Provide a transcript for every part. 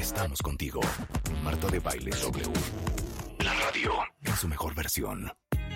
Estamos contigo. Marta de Baile W. La radio en su mejor versión.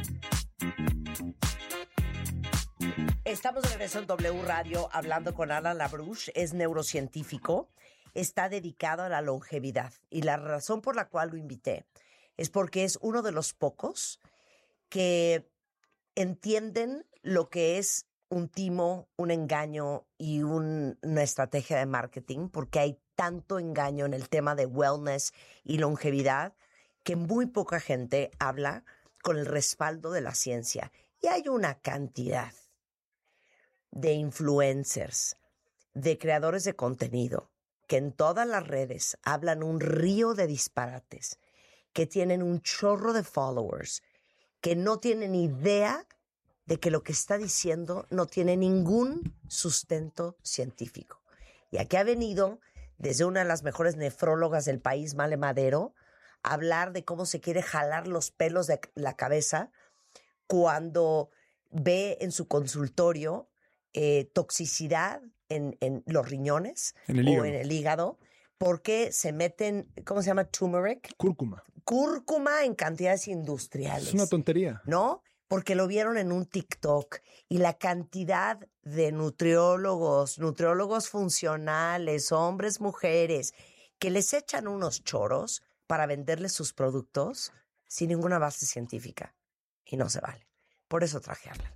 Estamos de regreso en W Radio hablando con Alan LaBrouche. Es neurocientífico. Está dedicado a la longevidad. Y la razón por la cual lo invité es porque es uno de los pocos que entienden lo que es un timo, un engaño y una estrategia de marketing, porque hay tanto engaño en el tema de wellness y longevidad que muy poca gente habla con el respaldo de la ciencia. Y hay una cantidad de influencers, de creadores de contenido, que en todas las redes hablan un río de disparates, que tienen un chorro de followers, que no tienen idea de que lo que está diciendo no tiene ningún sustento científico. Y aquí ha venido, desde una de las mejores nefrólogas del país, Male Madero, a hablar de cómo se quiere jalar los pelos de la cabeza cuando ve en su consultorio toxicidad en los riñones o en el hígado, porque se meten, ¿cómo se llama? Turmeric. Cúrcuma en cantidades industriales. Es una tontería. ¿No? Porque lo vieron en un TikTok y la cantidad de nutriólogos funcionales, hombres, mujeres, que les echan unos choros para venderles sus productos sin ninguna base científica. Y no se vale. Por eso traje a Alan.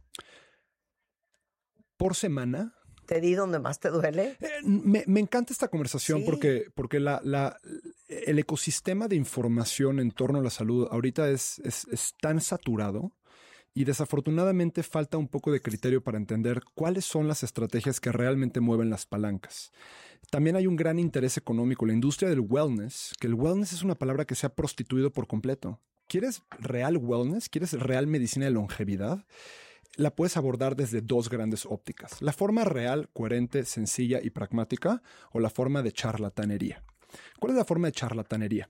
Por semana. ¿Te di donde más te duele? Me encanta esta conversación, sí, porque el ecosistema de información en torno a la salud ahorita es tan saturado y desafortunadamente falta un poco de criterio para entender cuáles son las estrategias que realmente mueven las palancas. También hay un gran interés económico. La industria del wellness, que el wellness es una palabra que se ha prostituido por completo. ¿Quieres real wellness? ¿Quieres real medicina de longevidad? La puedes abordar desde dos grandes ópticas. La forma real, coherente, sencilla y pragmática, o la forma de charlatanería. ¿Cuál es la forma de charlatanería?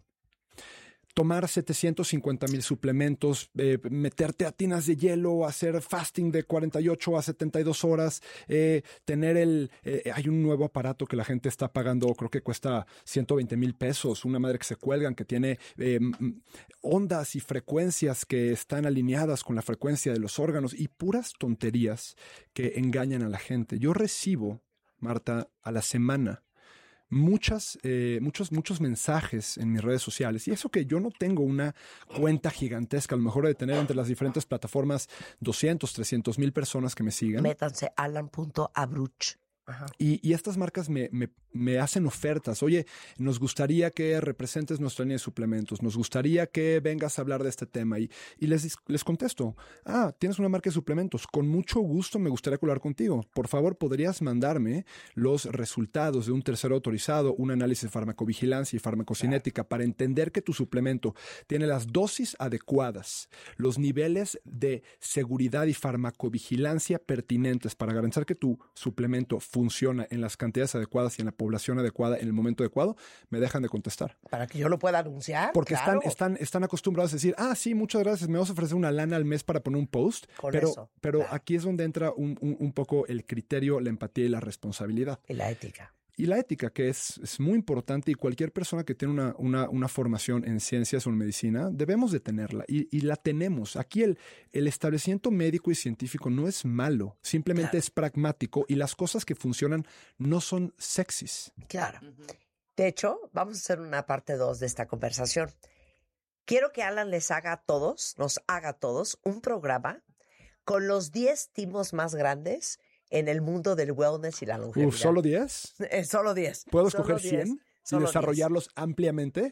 Tomar 750,000 suplementos, meterte a tinas de hielo, hacer fasting de 48 a 72 horas, tener hay un nuevo aparato que la gente está pagando, creo que cuesta 120,000 pesos, una madre que se cuelgan, que tiene ondas y frecuencias que están alineadas con la frecuencia de los órganos y puras tonterías que engañan a la gente. Yo recibo, Marta, a la semana, muchos mensajes en mis redes sociales, y eso que yo no tengo una cuenta gigantesca, a lo mejor de tener entre las diferentes plataformas 200, 300,000 personas que me siguen. Métanse alan.abruch. Ajá. Y estas marcas me hacen ofertas. Oye, nos gustaría que representes nuestra línea de suplementos. Nos gustaría que vengas a hablar de este tema. Y les contesto, tienes una marca de suplementos. Con mucho gusto me gustaría colaborar contigo. Por favor, ¿podrías mandarme los resultados de un tercero autorizado, un análisis de farmacovigilancia y farmacocinética para entender que tu suplemento tiene las dosis adecuadas, los niveles de seguridad y farmacovigilancia pertinentes para garantizar que tu suplemento funciona en las cantidades adecuadas y en la población adecuada en el momento adecuado? Me dejan de contestar. Para que yo lo pueda anunciar. Porque claro, están acostumbrados a decir, sí, muchas gracias, me vas a ofrecer una lana al mes para poner un post. Pero claro, aquí es donde entra un poco el criterio, la empatía y la responsabilidad. Y la ética. Y la ética, que es muy importante, y cualquier persona que tiene una formación en ciencias o en medicina, debemos de tenerla, y la tenemos. Aquí el establecimiento médico y científico no es malo, simplemente es pragmático, y las cosas que funcionan no son sexys. Claro. De hecho, vamos a hacer una parte 2 de esta conversación. Quiero que Alan nos haga a todos un programa con los 10 timos más grandes en el mundo del wellness y la longevidad. ¿Solo 10? Solo 10. ¿Puedo escoger 100 y desarrollarlos ampliamente?